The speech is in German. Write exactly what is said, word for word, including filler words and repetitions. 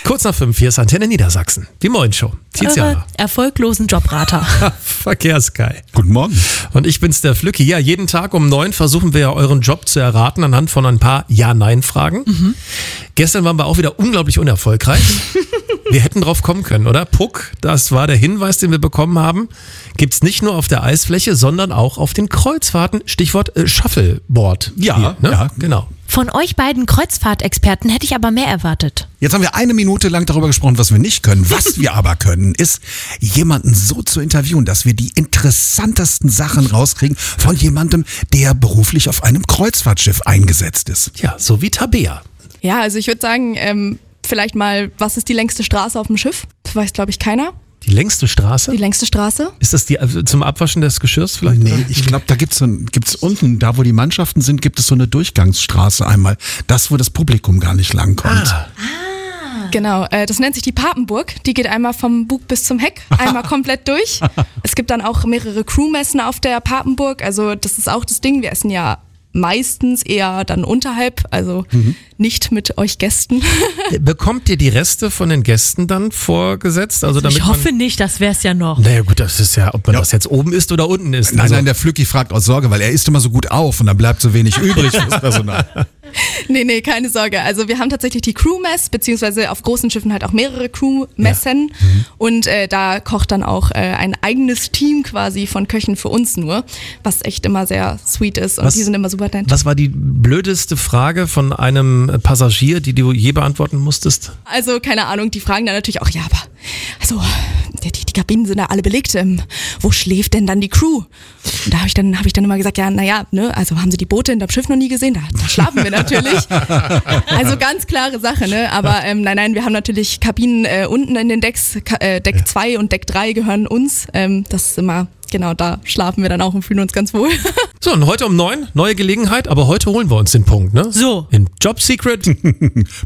Kurz nach fünf, hier ist Antenne Niedersachsen. Die Moin-Show. Eure erfolglosen Jobrater. Verkehrsgeil. Guten Morgen. Und ich bin's, der Flücki. Ja, jeden Tag um neun versuchen wir ja euren Job zu erraten anhand von ein paar Ja-Nein-Fragen. Mhm. Gestern waren wir auch wieder unglaublich unerfolgreich. Wir hätten drauf kommen können, oder? Puck, das war der Hinweis, den wir bekommen haben. Gibt's nicht nur auf der Eisfläche, sondern auch auf den Kreuzfahrten. Stichwort äh, Shuffleboard. Ja, Hier, ne? ja, genau. Von euch beiden Kreuzfahrtexperten hätte ich aber mehr erwartet. Jetzt haben wir eine Minute lang darüber gesprochen, was wir nicht können. Was wir aber können, ist, jemanden so zu interviewen, dass wir die interessantesten Sachen rauskriegen von jemandem, der beruflich auf einem Kreuzfahrtschiff eingesetzt ist. Ja, so wie Tabea. Ja, also ich würde sagen, ähm, vielleicht mal, was ist die längste Straße auf dem Schiff? Das weiß, glaube ich, keiner. Die längste Straße? Die längste Straße? Ist das die also zum Abwaschen des Geschirrs vielleicht? Nee, ich glaube, da gibt's so ein, gibt's unten, da wo die Mannschaften sind, gibt es so eine Durchgangsstraße einmal. Das, wo das Publikum gar nicht langkommt. Ah. Genau, äh, das nennt sich die Papenburg. Die geht einmal vom Bug bis zum Heck, einmal komplett durch. Es gibt dann auch mehrere Crewmessen auf der Papenburg. Also das ist auch das Ding, wir essen ja meistens eher dann unterhalb, also mhm. nicht mit euch Gästen. Bekommt ihr die Reste von den Gästen dann vorgesetzt? Also damit ich hoffe man, nicht, das wär's ja noch. Naja gut, das ist ja, ob man ja. das jetzt oben ist oder unten ist. Nein, also. nein, der Flücki fragt aus Sorge, weil er isst immer so gut auf und dann bleibt so wenig übrig fürs Personal. Nee, nee, keine Sorge. Also wir haben tatsächlich die Crewmess, beziehungsweise auf großen Schiffen halt auch mehrere Crewmessen. Ja. Mhm. Und äh, da kocht dann auch äh, ein eigenes Team quasi von Köchen für uns nur, was echt immer sehr sweet ist und was, die sind immer super nett. Was war die blödeste Frage von einem Passagier, die du je beantworten musstest? Also keine Ahnung, die fragen dann natürlich auch, ja, aber also die, die Kabinen sind ja alle belegt. Ähm, wo schläft denn dann die Crew? Und da habe ich dann habe ich dann immer gesagt, ja, naja, ne, also haben Sie die Boote in dem Schiff noch nie gesehen? Da, da schlafen wir natürlich. Also ganz klare Sache, ne? Aber ähm, nein, nein, wir haben natürlich Kabinen äh, unten in den Decks. Ka- äh, Deck zwei ja. und Deck drei gehören uns. Ähm, das ist immer, genau, da schlafen wir dann auch und fühlen uns ganz wohl. So, und heute um neun, neue Gelegenheit, aber heute holen wir uns den Punkt, ne? So. In Job Secret